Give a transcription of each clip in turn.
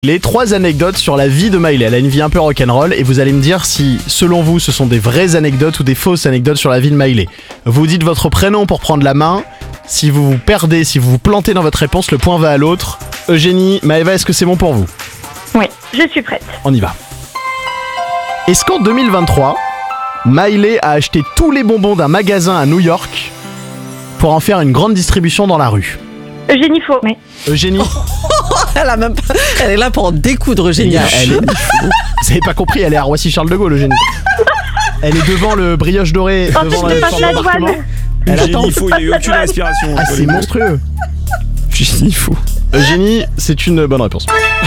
Les 3 anecdotes sur la vie de Miley. Elle a une vie un peu rock'n'roll et vous allez me dire si, selon vous, ce sont des vraies anecdotes ou des fausses anecdotes sur la vie de Miley. Vous dites votre prénom pour prendre la main. Si vous vous perdez, si vous vous plantez dans votre réponse, le point va à l'autre. Eugénie, Maëva, est-ce que c'est bon pour vous? Oui, je suis prête. On y va. Est-ce qu'en 2023, Miley a acheté tous les bonbons d'un magasin à New York pour en faire une grande distribution dans la rue? Eugénie faux. Oui. Eugénie, Elle est là pour en découdre, Eugénie. elle est... Vous avez pas compris, elle est à Roissy-Charles de Gaulle, Eugénie. Elle est devant le brioche doré, En devant fait, je passe la l'embarquement. douane. Elle attend. Eugénie, il n'y a eu aucune respiration. Ah, c'est monstrueux. Eugénie, fou. Eugénie, c'est une bonne réponse.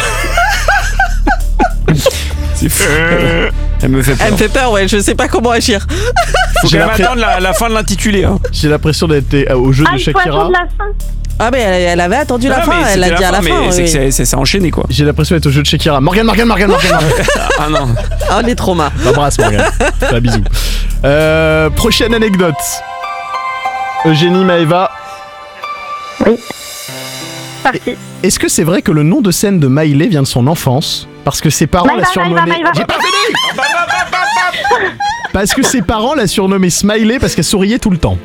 C'est fou. Elle me fait peur. Elle me fait peur, ouais, je sais pas comment agir. Faut J'ai quand même attendre la fin de l'intitulé. Hein. J'ai l'impression d'être au jeu de Il faut Shakira. attendre la fin. Ah, mais elle avait attendu la Non, fin, mais elle l'a c'était dit à la mais fin. c'est Oui. que c'est enchaîné quoi. J'ai l'impression d'être au jeu de Shakira. Morgane. Ah non. Ah, les traumas. T'embrasse, Morgane. Fais un bisou. Prochaine anecdote. Eugénie, Maëva. Oui. Parti. Est-ce que c'est vrai que le nom de scène de Miley vient de son enfance? Parce que ses parents la surnommaient... Maëva. J'ai pas fini. Parce que ses parents la surnommaient Smiley parce qu'elle souriait tout le temps.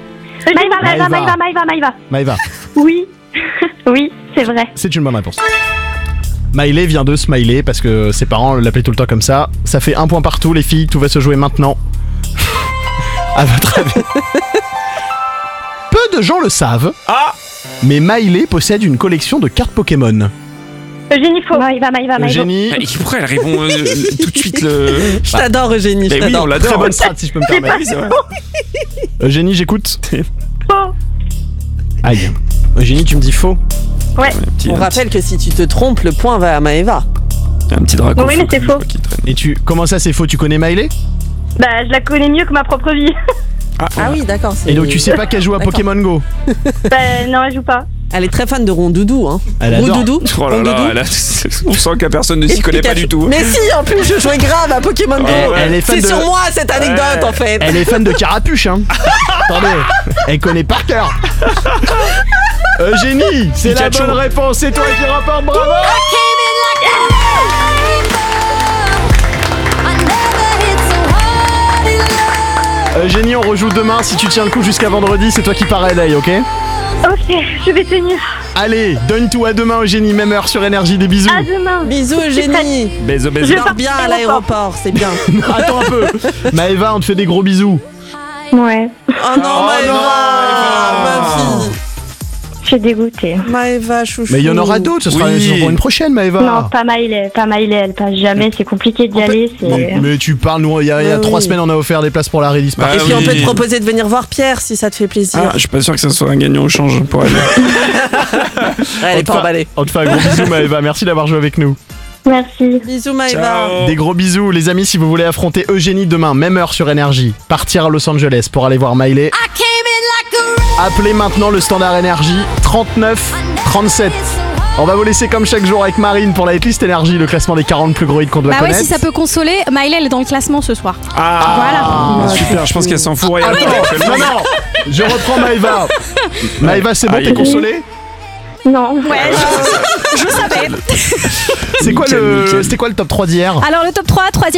Maëva. Oui. Oui, c'est vrai. C'est une bonne réponse. Miley vient de Smiley parce que ses parents l'appelaient tout le temps comme ça. Ça fait 1 point partout, les filles. Tout va se jouer maintenant. À votre avis. Peu de gens le savent. Ah, Mais Miley possède une collection de cartes Pokémon. Eugénie faux. Maëva. Eugénie, pourquoi elle répond tout de suite le. Je t'adore, Eugénie, je Mais oui, on t'adore. très l'adore. bonne strat si je peux me permettre. Oui, c'est vrai. Eugénie, j'écoute. Faux. Aïe. Eugénie, tu me dis faux. Ouais. On rappelle que si tu te trompes, le point va à Maëva. Il y a un petit dragon. Oui, mais c'est faux. Et comment ça c'est faux? Tu connais Miley? Bah, je la connais mieux que ma propre vie. Ah oui, d'accord. Et donc tu sais pas qu'elle joue à D'accord. Pokémon Go? Bah, non, elle joue pas. Elle est très fan de Rondoudou, hein. Elle adore. Rondoudou. Oh là là, on sent que la personne ne s'y connaît pas du tout. Mais si, en plus, je jouais grave à Pokémon Go. Elle est fan C'est de... sur moi cette anecdote, en fait. Elle est fan de Carapuche, hein. Attendez, elle connaît par cœur. Eugénie, c'est la Pikachu. bonne réponse, c'est toi qui rapporte, bravo. Eugénie, on rejoue demain, si tu tiens le coup jusqu'à vendredi, c'est toi qui pars à LA, ok? Ok, je vais tenir. Allez, donne tout, à demain Eugénie, même heure sur Énergie, des bisous. À demain. Bisous, Eugénie. Bisous, bisous. Je Dors bien à l'aéroport, c'est bien. Attends un peu, Maëva, on te fait des gros bisous. Ouais, Oh non, Maëva, ma fille. je suis dégoûtée. Maëva, chouchou. Mais il y en aura d'autres, ce sera Oui. pour une prochaine Maëva. Non, pas Miley, elle passe jamais, c'est compliqué d'y aller. Mais tu parles, nous, il y a Ah 3 oui. semaines, on a offert des places pour la release party. Et puis on peut oui. te proposer de venir voir Pierre si ça te fait plaisir. Ah, je suis pas sûr que ça soit un gagnant au change pour elle. Elle est pas emballée. On te fait un gros bisou Maëva, merci d'avoir joué avec nous. Merci. Bisous, Maëva. Ciao. Des gros bisous les amis, si vous voulez affronter Eugénie demain, même heure sur Énergie, partir à Los Angeles pour aller voir Miley. Appelez maintenant le standard Énergie 39 37. On va vous laisser comme chaque jour avec Marine pour la hitlist Énergie, le classement des 40 plus gros hits qu'on doit Bah ouais, connaître. si ça peut consoler, Miley elle est dans le classement ce soir. Ah, super, je pense qu'elle s'en fout. Attends, non, je reprends Maëva. Maëva, c'est bon, Aïe. t'es consolée? Non. Ouais, je savais. C'était quoi Nickel. le top 3 d'hier? Alors le top 3, troisième